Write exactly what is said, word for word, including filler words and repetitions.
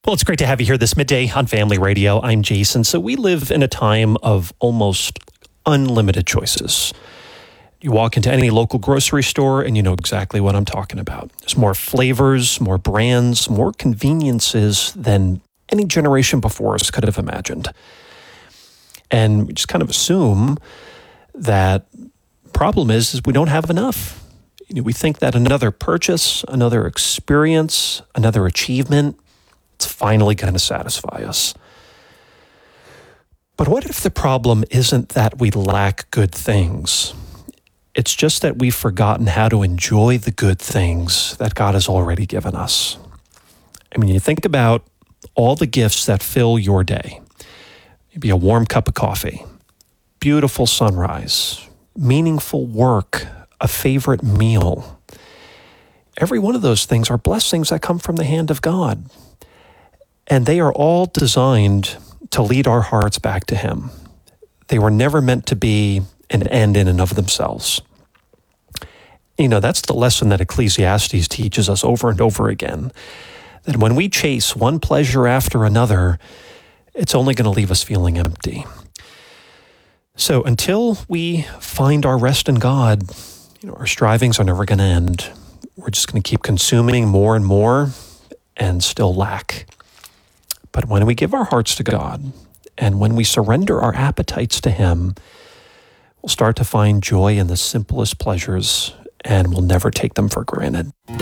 Well, it's great to have you here this midday on Family Radio. I'm Jason. So we live in a time of almost unlimited choices. You walk into any local grocery store and you know exactly what I'm talking about. There's more flavors, more brands, more conveniences than any generation before us could have imagined. And we just kind of assume that the problem is, is we don't have enough. You know, we think that another purchase, another experience, another achievement, it's finally going to satisfy us. But what if the problem isn't that we lack good things? It's just that we've forgotten how to enjoy the good things that God has already given us. I mean, you think about all the gifts that fill your day. Maybe a warm cup of coffee, beautiful sunrise, meaningful work, a favorite meal. Every one of those things are blessings that come from the hand of God. And they are all designed to lead our hearts back to Him. They were never meant to be an end in and of themselves. You know, that's the lesson that Ecclesiastes teaches us over and over again, that when we chase one pleasure after another, it's only going to leave us feeling empty. So until we find our rest in God, you know, our strivings are never going to end. We're just going to keep consuming more and more and still lack. But when we give our hearts to God and when we surrender our appetites to Him, we'll start to find joy in the simplest pleasures and we'll never take them for granted.